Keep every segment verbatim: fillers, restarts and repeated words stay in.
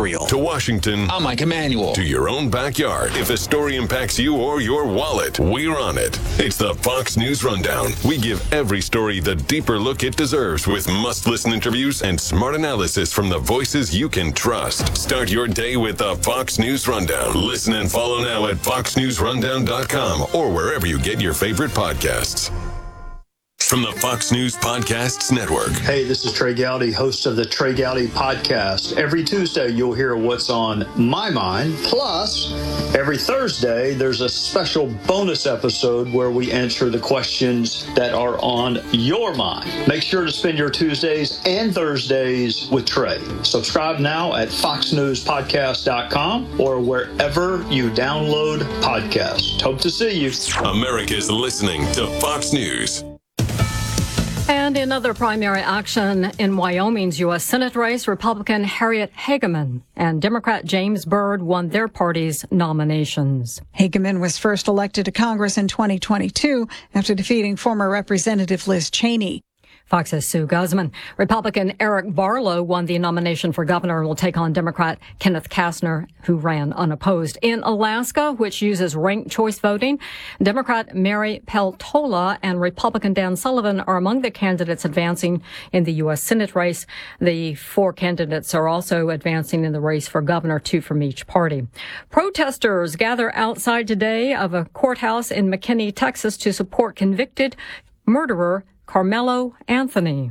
Israel. To Washington, I'm Mike Emanuel. To your own backyard. If a story impacts you or your wallet, we're on it. It's the Fox News Rundown. We give every story the deeper look it deserves with must-listen interviews and smart analysis from the voices you can trust. Start your day with the Fox News Rundown. Listen and follow now at fox news rundown dot com or wherever you get your favorite podcasts. From the Fox News Podcasts Network. Hey, this is Trey Gowdy, host of the Trey Gowdy Podcast. Every Tuesday, you'll hear what's on my mind. Plus, every Thursday, there's a special bonus episode where we answer the questions that are on your mind. Make sure to spend your Tuesdays and Thursdays with Trey. Subscribe now at fox news podcast dot com or wherever you download podcasts. Hope to see you. America's listening to Fox News. And in other primary action in Wyoming's U S Senate race, Republican Harriet Hageman and Democrat James Byrd won their party's nominations. Hageman was first elected to Congress in twenty twenty-two after defeating former Representative Liz Cheney. Fox's Sue Guzman. Republican Eric Barlow won the nomination for governor and will take on Democrat Kenneth Kastner, who ran unopposed. In Alaska, which uses ranked choice voting, Democrat Mary Peltola and Republican Dan Sullivan are among the candidates advancing in the U S Senate race. The four candidates are also advancing in the race for governor, two from each party. Protesters gather outside today of a courthouse in McKinney, Texas, to support convicted murderer Carmelo Anthony.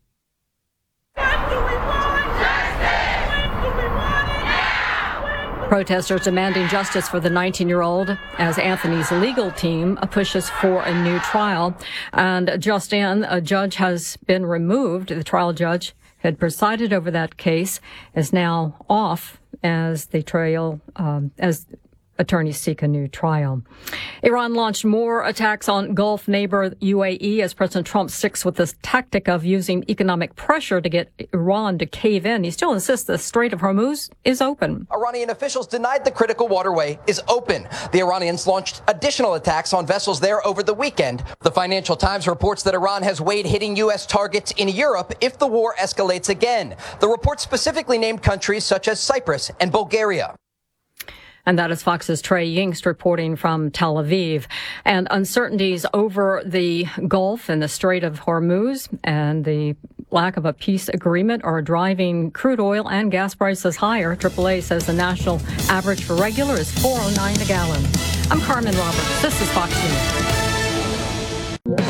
Protesters demanding justice for the nineteen-year-old as Anthony's legal team pushes for a new trial. And just in, a judge has been removed. The trial judge who had presided over that case is now off as the trial, um, as attorneys seek a new trial. Iran launched more attacks on Gulf neighbor U A E as President Trump sticks with this tactic of using economic pressure to get Iran to cave in. He still insists the Strait of Hormuz is open. Iranian officials denied the critical waterway is open. The Iranians launched additional attacks on vessels there over the weekend. The Financial Times reports that Iran has weighed hitting U S targets in Europe if the war escalates again. The report specifically named countries such as Cyprus and Bulgaria. And that is Fox's Trey Yingst reporting from Tel Aviv. And uncertainties over the Gulf and the Strait of Hormuz and the lack of a peace agreement are driving crude oil and gas prices higher. triple A says the national average for regular is four oh nine a gallon. I'm Carmen Roberts. This is Fox News.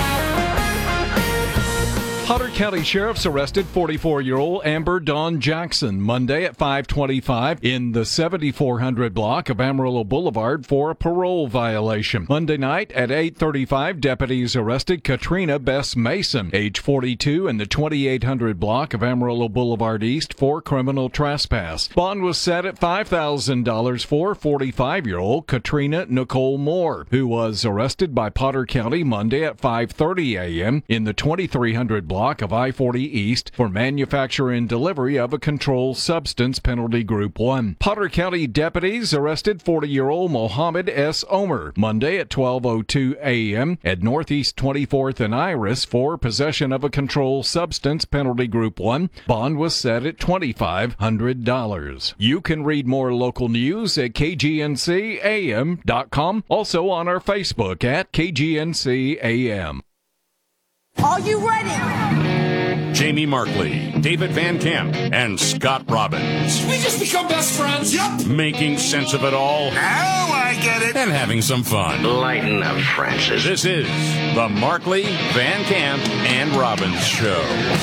Potter County Sheriff's arrested forty-four-year-old Amber Dawn Jackson Monday at five twenty-five in the seventy-four hundred block of Amarillo Boulevard for a parole violation. Monday night at eight thirty-five, deputies arrested Katrina Bess Mason, age forty-two, in the twenty-eight hundred block of Amarillo Boulevard East for criminal trespass. Bond was set at five thousand dollars for forty-five-year-old Katrina Nicole Moore, who was arrested by Potter County Monday at five thirty a.m. in the twenty-three hundred block of I forty East for manufacture and delivery of a controlled substance, penalty group one. Potter County deputies arrested forty-year-old Mohammed S. Omer Monday at twelve oh two a.m. at Northeast twenty-fourth and Iris for possession of a controlled substance, penalty group one. Bond was set at twenty-five hundred dollars. You can read more local news at K G N C A M dot com, also on our Facebook at K G N C A M. Are you ready? Jamie Markley, David Van Camp, and Scott Robbins. We just become best friends. Yep. Making sense of it all. Now I get it. And having some fun. Lighten up, Francis. This is the Markley, Van Camp, and Robbins Show.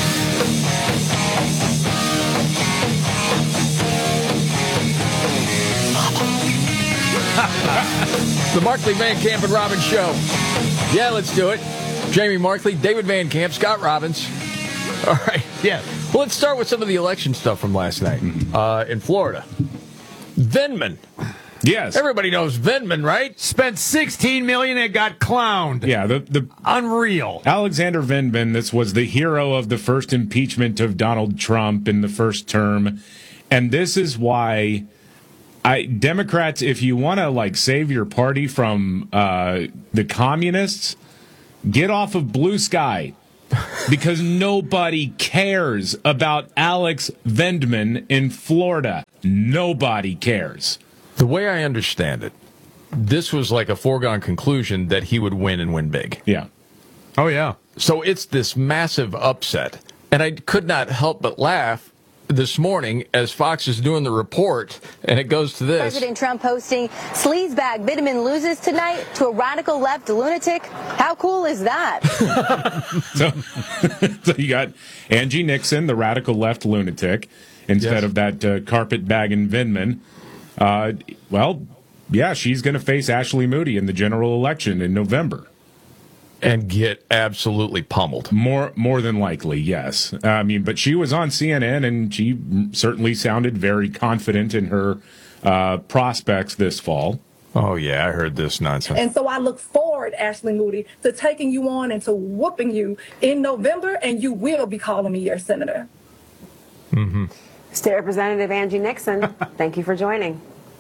The Markley, Van Camp, and Robbins Show. Yeah, let's do it. Jamie Markley, David Van Camp, Scott Robbins. All right, yeah. Well, let's start with some of the election stuff from last night uh, in Florida. Vindman. Yes. Everybody knows Vindman, right? Spent sixteen million dollars and got clowned. Yeah, the, the unreal. Alexander Vindman, this was the hero of the first impeachment of Donald Trump in the first term. And this is why I Democrats, if you want to like save your party from uh, the communists, get off of Blue Sky. Because nobody cares about Alex Vendman in Florida. Nobody cares. The way I understand it, this was like a foregone conclusion that he would win and win big. Yeah. Oh, yeah. So it's this massive upset. And I could not help but laugh this morning as Fox is doing the report, and it goes to this. President Trump posting sleazebag Bittman loses tonight to a radical left lunatic. How cool is that? so, so you got Angie Nixon, the radical left lunatic, instead yes. of that uh, carpetbagging Vindman. Uh, well, yeah, she's going to face Ashley Moody in the general election in November. And get absolutely pummeled. More more than likely, yes. I mean, but she was on C N N, and she certainly sounded very confident in her uh, prospects this fall. Oh, yeah, I heard this nonsense. And so I look forward, Ashley Moody, to taking you on and to whooping you in November, and you will be calling me your senator. Mm-hmm. State Representative Angie Nixon, thank you for joining.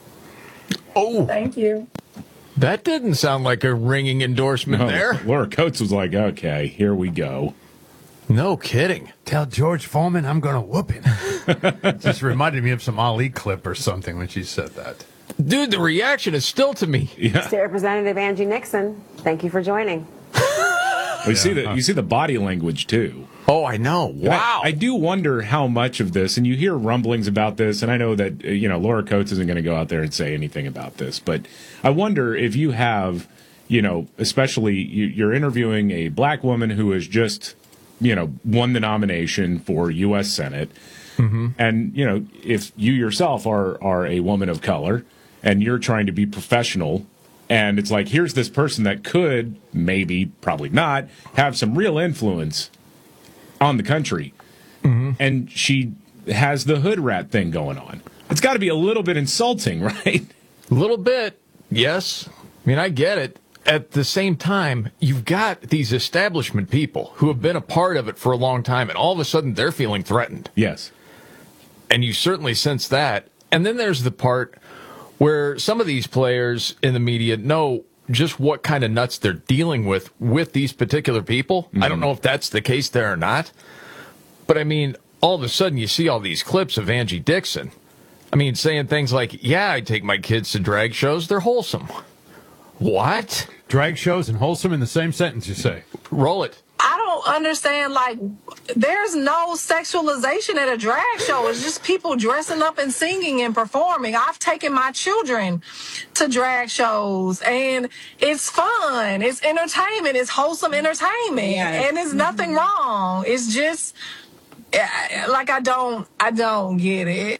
Oh. Thank you. That didn't sound like a ringing endorsement no, there. Laura Coates was like, okay, here we go. No kidding. Tell George Foreman I'm going to whoop him. Just reminded me of some Ali clip or something when she said that. Dude, the reaction is still to me. Yeah. State Representative Angie Nixon, thank you for joining. Well, you see the you see the body language too. Oh, I know. Wow. I, I do wonder how much of this, and you hear rumblings about this, and I know that you know Laura Coates isn't going to go out there and say anything about this, but I wonder if you have, you know, especially you, you're interviewing a black woman who has just, you know, won the nomination for U S Senate, mm-hmm. and you know, if you yourself are are a woman of color and you're trying to be professional. And it's like, here's this person that could, maybe, probably not, have some real influence on the country. Mm-hmm. And she has the hood rat thing going on. It's got to be a little bit insulting, right? A little bit, yes. I mean, I get it. At the same time, you've got these establishment people who have been a part of it for a long time, and all of a sudden they're feeling threatened. Yes. And you certainly sense that. And then there's the part where some of these players in the media know just what kind of nuts they're dealing with with these particular people. Mm-hmm. I don't know if that's the case there or not. But, I mean, all of a sudden you see all these clips of Angie Dixon. I mean, saying things like, yeah, I take my kids to drag shows. They're wholesome. What? Drag shows and wholesome in the same sentence, you say? Roll it. I don't understand, like, there's no sexualization at a drag show. It's just people dressing up and singing and performing. I've taken my children to drag shows, and it's fun. It's entertainment. It's wholesome entertainment. Yes. And it's nothing mm-hmm. wrong. It's just, like, I don't, I don't get it.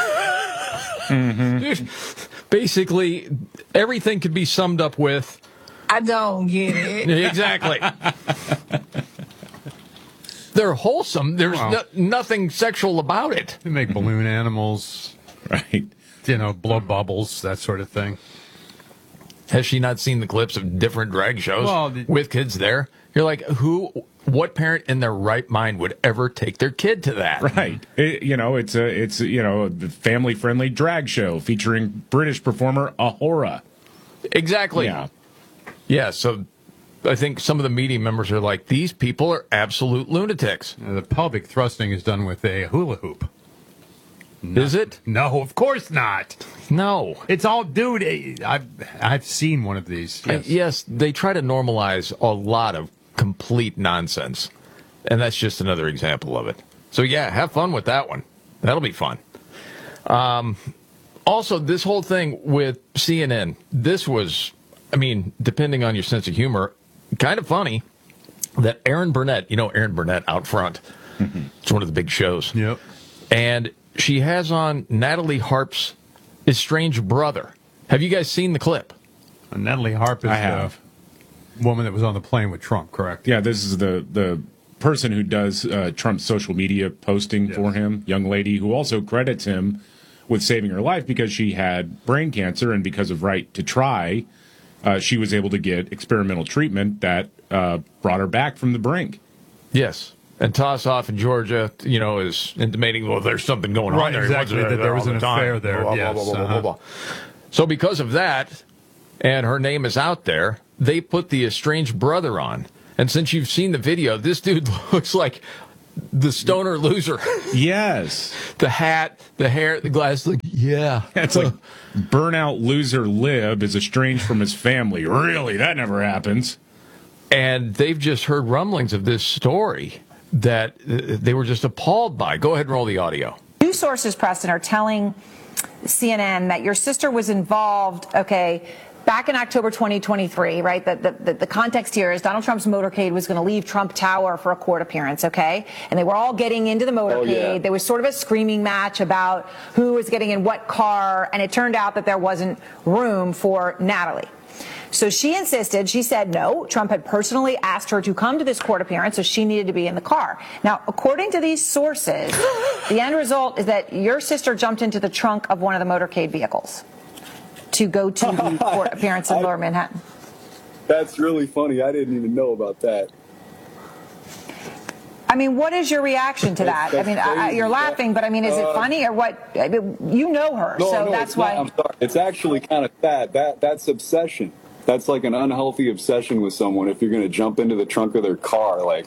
mm-hmm. Basically, everything could be summed up with, I don't get it. Exactly. They're wholesome. There's wow. no, nothing sexual about it. They make balloon animals, right? You know, blow bubbles, that sort of thing. Has she not seen the clips of different drag shows well, the, with kids there? You're like, who, what parent in their right mind would ever take their kid to that? Right. It, you know, it's a, it's you know, a family-friendly drag show featuring British performer Ahura. Exactly. Yeah. Yeah, so I think some of the media members are like, these people are absolute lunatics. Now, the pelvic thrusting is done with a hula hoop. No. Is it? No, of course not. No. It's all, dude, I've, I've seen one of these. Yes. Uh, yes, they try to normalize a lot of complete nonsense, and that's just another example of it. So, yeah, have fun with that one. That'll be fun. Um, also, this whole thing with C N N, this was... I mean, depending on your sense of humor, kind of funny that Erin Burnett, you know Erin Burnett out front. Mm-hmm. It's one of the big shows. Yep. And she has on Natalie Harp's estranged brother. Have you guys seen the clip? Uh, Natalie Harp is I have. the woman that was on the plane with Trump, correct? Yeah, this is the, the person who does uh, Trump's social media posting yes. for him, young lady who also credits him with saving her life because she had brain cancer, and because of Right to Try, Uh, she was able to get experimental treatment that uh, brought her back from the brink. Yes. And Tossoff in Georgia, you know, is intimating, well, there's something going right, on there. Exactly, that there, there was an the affair there. Blah, yes. blah, blah, blah, uh-huh. blah, blah. So because of that, and her name is out there, they put the estranged brother on. And since you've seen the video, this dude looks like the stoner loser. Yes. The hat, the hair, the glasses. Like, yeah. It's like burnout loser Lib is estranged from his family. Really? That never happens. And they've just heard rumblings of this story that they were just appalled by. Go ahead and roll the audio. News sources, Preston, are telling C N N that your sister was involved, okay, back in October twenty twenty-three, right? The, the, the context here is Donald Trump's motorcade was going to leave Trump Tower for a court appearance, okay? And they were all getting into the motorcade. Oh, yeah. There was sort of a screaming match about who was getting in what car, and it turned out that there wasn't room for Natalie. So she insisted, she said no, Trump had personally asked her to come to this court appearance, so she needed to be in the car. Now, according to these sources, the end result is that your sister jumped into the trunk of one of the motorcade vehicles to go to the court appearance in I, Lower Manhattan. That's really funny. I didn't even know about that. I mean, what is your reaction to that? I mean, I, you're laughing, but I mean, is it uh, funny or what? I mean, you know her, no, so no, that's it's why. Not, I'm sorry. It's actually kind of sad. That that's obsession. That's like an unhealthy obsession with someone. If you're going to jump into the trunk of their car, like.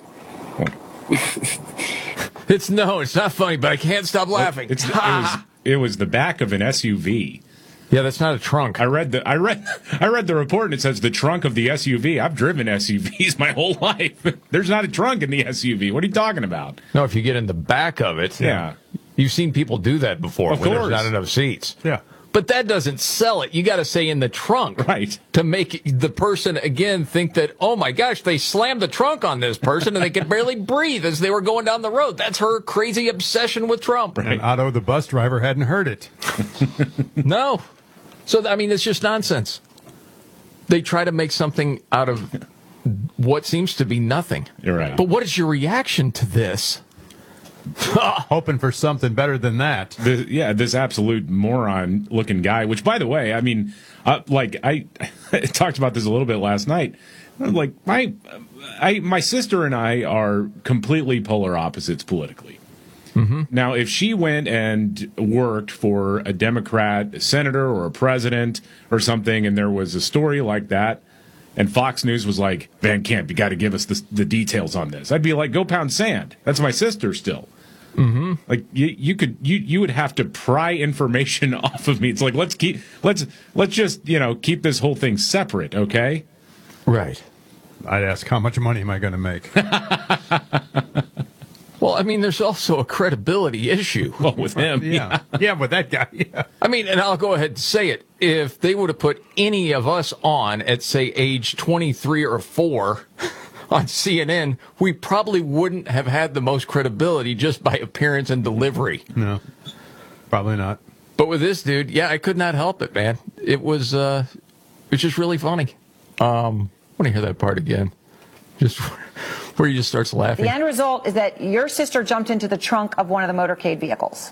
It's no, it's not funny, but I can't stop laughing. It's, it, was, it was the back of an S U V. Yeah, that's not a trunk. I read the I read I read the report and it says the trunk of the S U V. I've driven S U Vs my whole life. There's not a trunk in the S U V. What are you talking about? No, if you get in the back of it. Yeah. You've seen people do that before of when course. there's not enough seats. Yeah. But that doesn't sell it. You got to say in the trunk. Right. To make the person, again, think that, oh, my gosh, they slammed the trunk on this person and they could barely breathe as they were going down the road. That's her crazy obsession with Trump. Right. And Otto, the bus driver, hadn't heard it. No. So, I mean, it's just nonsense. They try to make something out of what seems to be nothing. You're right. But what is your reaction to this? Hoping for something better than that. The, yeah, this absolute moron-looking guy, which, by the way, I mean, uh, like, I, I talked about this a little bit last night. Like, my, I, my sister and I are completely polar opposites politically. Mm-hmm. Now, if she went and worked for a Democrat, a senator, or a president or something, and there was a story like that, and Fox News was like, Van Camp, you got to give us the, the details on this, I'd be like, go pound sand. That's my sister still. Mm-hmm. Like you, you could, you, you would have to pry information off of me. It's like let's keep, let's, let's just, you know, keep this whole thing separate, okay? Right. I'd ask, how much money am I going to make? Well, I mean, there's also a credibility issue. Well, with him, yeah, yeah, yeah with that guy. Yeah. I mean, and I'll go ahead and say it: if they would have put any of us on at, say, age twenty-three or four. On C N N, we probably wouldn't have had the most credibility just by appearance and delivery. No, probably not. But with this dude, yeah, I could not help it, man. It was, uh, it was just really funny. Um, I want to hear that part again, just where he just starts laughing. The end result is that your sister jumped into the trunk of one of the motorcade vehicles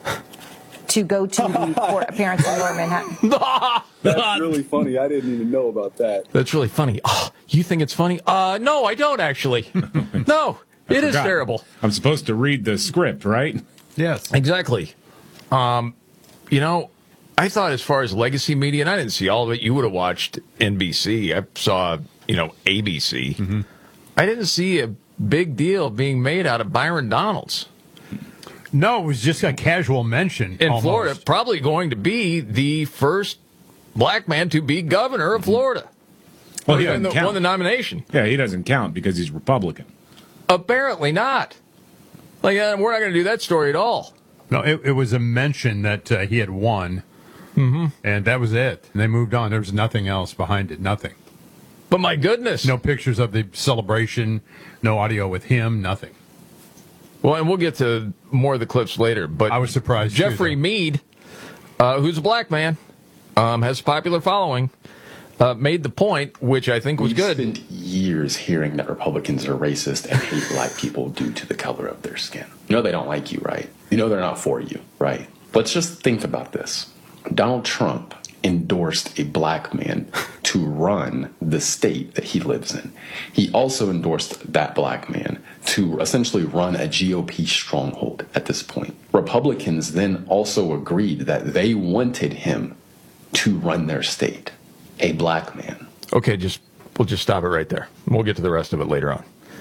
to go to the court appearance in Lower Manhattan. That's really funny. I didn't even know about that. That's really funny. Oh, you think it's funny? Uh, no, I don't actually. No, I it is forgot. terrible. I'm supposed to read the script, right? Yes. Exactly. Um, you know, I thought as far as legacy media, and I didn't see all of it. You would have watched N B C. I saw, you know, A B C. Mm-hmm. I didn't see a big deal being made out of Byron Donalds. No, it was just a casual mention. In almost. Florida, probably going to be the first black man to be governor of Florida. Well, he won doesn't the, count. won the nomination. Yeah, he doesn't count because he's Republican. Apparently not. Like, uh, we're not going to do that story at all. No, it, it was a mention that uh, he had won, mm-hmm. and that was it. And they moved on. There was nothing else behind it, nothing. But my goodness. No pictures of the celebration, no audio with him, nothing. Well, and we'll get to more of the clips later. But I was surprised. Jeffrey too, Mead, uh, who's a black man, um, has a popular following, uh, made the point, which I think was We've good. Spent years hearing that Republicans are racist and hate black people due to the color of their skin. You know they don't like you, right? You know they're not for you, right? Let's just think about this. Donald Trump endorsed a black man to run the state that he lives in. He also endorsed that black man to essentially run a G O P stronghold at this point. Republicans then also agreed that they wanted him to run their state, a black man. Okay, just we'll just stop it right there. We'll get to the rest of it later on.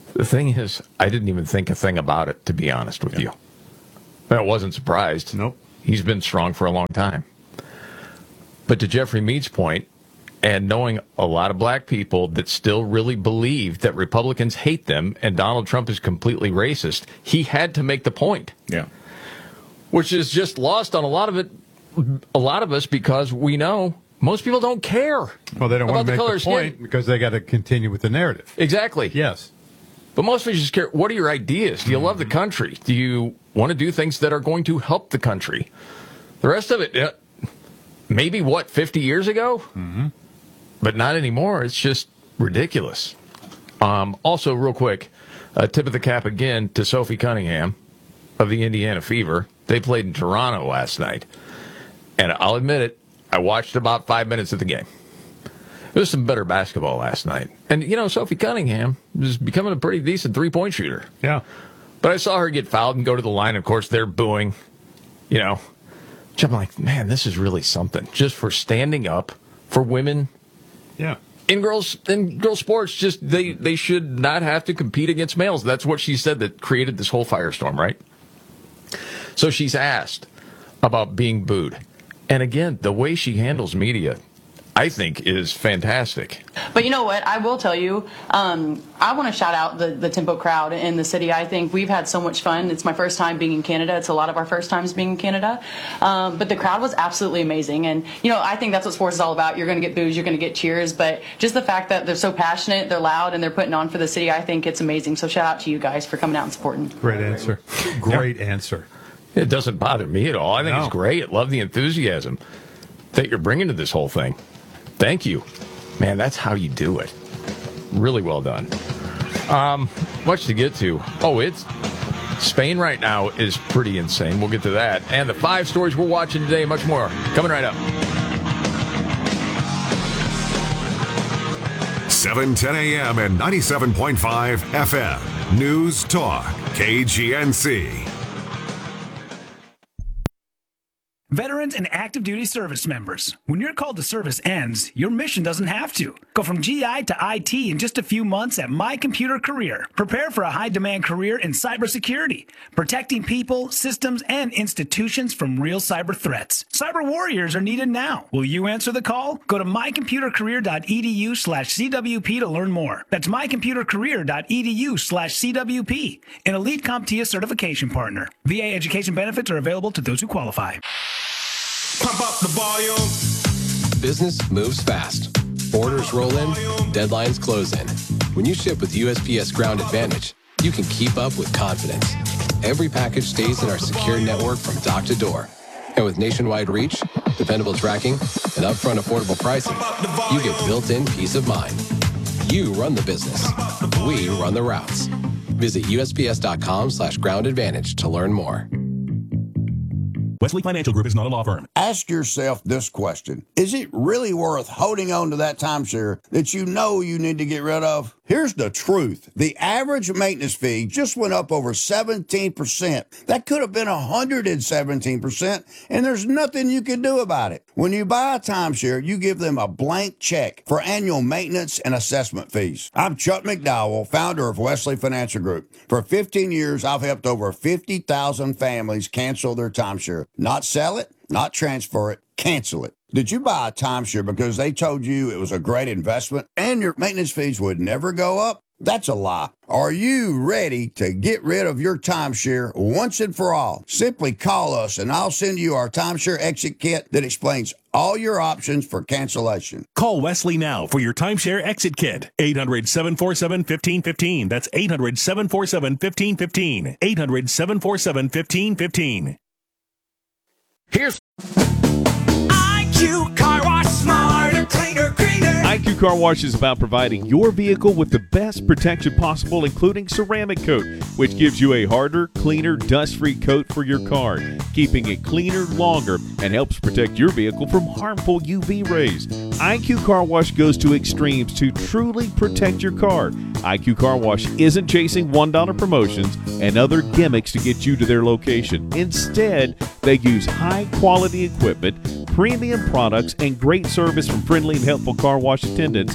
The thing is, I didn't even think a thing about it, to be honest with yeah. you. I wasn't surprised. Nope. He's been strong for a long time. But to Jeffrey Mead's point, and knowing a lot of black people that still really believe that Republicans hate them and Donald Trump is completely racist, he had to make the point. Yeah. Which is just lost on a lot of it, a lot of us, because we know most people don't care. Well, they don't want to the make the point skin. because they got to continue with the narrative. Exactly. Yes. But most of us just care, what are your ideas? Do you love the country? Do you want to do things that are going to help the country? The rest of it, uh, maybe, what, fifty years ago? Mm-hmm. But not anymore. It's just ridiculous. Um, also, real quick, a tip of the cap again to Sophie Cunningham of the Indiana Fever. They played in Toronto last night. And I'll admit it, I watched about five minutes of the game. There was some better basketball last night. And, you know, Sophie Cunningham is becoming a pretty decent three-point shooter. Yeah. But I saw her get fouled and go to the line. Of course, they're booing, you know. I'm like, man, this is really something. Just for standing up for women. Yeah. In girls in girls sports, just they, they should not have to compete against males. That's what she said that created this whole firestorm, right? So she's asked about being booed. And again, the way she handles media, I think, is fantastic. But you know what? I will tell you, um, I want to shout out the, the Tempo crowd in the city. I think we've had so much fun. It's my first time being in Canada. It's a lot of our first times being in Canada. Um, but the crowd was absolutely amazing. And, you know, I think that's what sports is all about. You're going to get boos, you're going to get cheers. But just the fact that they're so passionate, they're loud, and they're putting on for the city, I think it's amazing. So shout out to you guys for coming out and supporting. Great answer. Great answer. It doesn't bother me at all. I think No. it's great. I love the enthusiasm that you're bringing to this whole thing. Thank you. Man, that's how you do it. Really well done. Um, much to get to. Oh, it's Spain right now is pretty insane. We'll get to that. And the five stories we're watching today, much more. Coming right up. seven ten a.m. and ninety-seven point five F M. News Talk, K G N C. Veterans and active duty service members, when your call to service ends, your mission doesn't have to. Go from G I to I T in just a few months at My Computer Career. Prepare for a high-demand career in cybersecurity, protecting people, systems, and institutions from real cyber threats. Cyber warriors are needed now. Will you answer the call? Go to mycomputercareer.edu slash CWP to learn more. That's mycomputercareer.edu slash CWP, an elite CompTIA certification partner. V A education benefits are available to those who qualify. Pump up the volume. Business moves fast. Orders roll in, deadlines close in. When you ship with U S P S Ground Advantage, you can keep up with confidence. Every package stays in our secure network from dock to door. And with nationwide reach, dependable tracking, and upfront affordable pricing, you get built-in peace of mind. You run the business. We run the routes. Visit USPS.com slash ground advantage to learn more. Wesley Financial Group is not a law firm. Ask yourself this question. Is it really worth holding on to that timeshare that you know you need to get rid of? Here's the truth. The average maintenance fee just went up over seventeen percent. That could have been one hundred seventeen percent, and there's nothing you can do about it. When you buy a timeshare, you give them a blank check for annual maintenance and assessment fees. I'm Chuck McDowell, founder of Wesley Financial Group. For fifteen years, I've helped over fifty thousand families cancel their timeshare. Not sell it, not transfer it, cancel it. Did you buy a timeshare because they told you it was a great investment and your maintenance fees would never go up? That's a lie. Are you ready to get rid of your timeshare once and for all? Simply call us and I'll send you our timeshare exit kit that explains all your options for cancellation. Call Wesley now for your timeshare exit kit. eight hundred, seven four seven, one five one five. That's eight hundred, seven four seven, one five one five. eight hundred, seven four seven, one five one five. Here's I Q Car Wash, smarter, cleaner, greener. I Q Car Wash is about providing your vehicle with the best protection possible, including ceramic coat, which gives you a harder, cleaner, dust-free coat for your car, keeping it cleaner longer and helps protect your vehicle from harmful U V rays. I Q Car Wash goes to extremes to truly protect your car. I Q Car Wash isn't chasing one dollar promotions and other gimmicks to get you to their location. Instead, they use high-quality equipment, premium products, and great service from friendly and helpful car wash attendants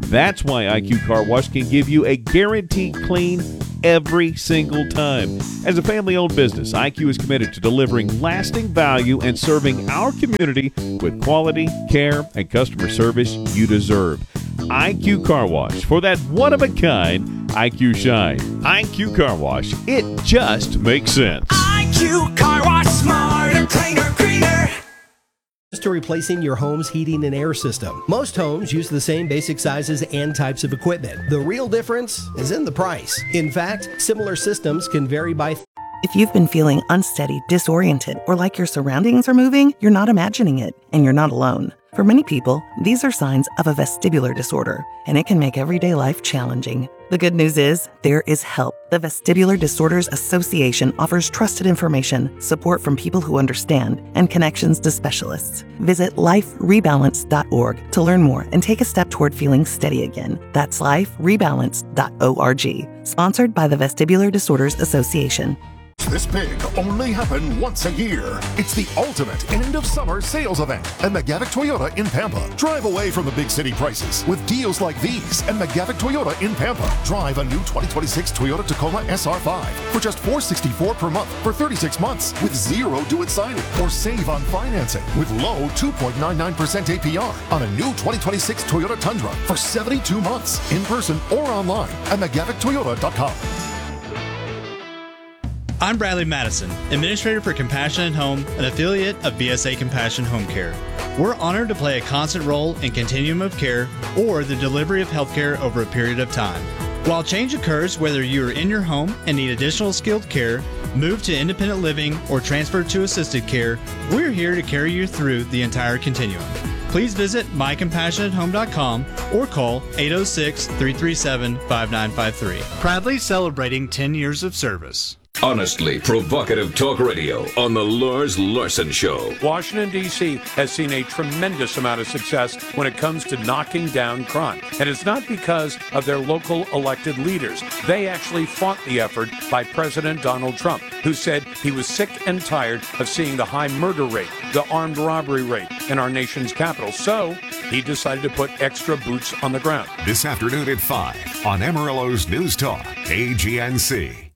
That's why I Q Car Wash can give you a guaranteed clean every single time. As a family-owned business, I Q is committed to delivering lasting value and serving our community with quality, care, and customer service you deserve. I Q Car Wash, for that one-of-a-kind I Q shine. I Q Car Wash, it just makes sense. I Q Car Wash, smarter, cleaner, greener. To replacing your home's heating and air system. Most homes use the same basic sizes and types of equipment. The real difference is in the price. In fact, similar systems can vary by... Th- If you've been feeling unsteady, disoriented, or like your surroundings are moving, you're not imagining it, and you're not alone. For many people, these are signs of a vestibular disorder, and it can make everyday life challenging. The good news is, there is help. The Vestibular Disorders Association offers trusted information, support from people who understand, and connections to specialists. Visit life rebalance dot org to learn more and take a step toward feeling steady again. That's life rebalance dot org. Sponsored by the Vestibular Disorders Association. This big only happen once a year. It's the ultimate end of summer sales event at McGavick Toyota in Pampa. Drive away from the big city prices with deals like these at McGavick Toyota in Pampa. Drive a new twenty twenty-six Toyota Tacoma S R five for just four hundred sixty-four dollars per month for thirty-six months with zero due-it signing, or save on financing with low two point nine nine percent A P R on a new twenty twenty-six Toyota Tundra for seventy-two months in person or online at McGavick Toyota dot com. I'm Bradley Madison, Administrator for Compassionate Home, an affiliate of B S A Compassion Home Care. We're honored to play a constant role in continuum of care or the delivery of healthcare over a period of time. While change occurs whether you are in your home and need additional skilled care, move to independent living, or transfer to assisted care, we're here to carry you through the entire continuum. Please visit my compassionate home dot com or call eight oh six, three three seven, five nine five three. Proudly celebrating ten years of service. Honestly provocative talk radio on the Lars Larson Show. Washington, D C has seen a tremendous amount of success when it comes to knocking down crime. And it's not because of their local elected leaders. They actually fought the effort by President Donald Trump, who said he was sick and tired of seeing the high murder rate, the armed robbery rate in our nation's capital. So he decided to put extra boots on the ground. This afternoon at five on Amarillo's News Talk, K G N C.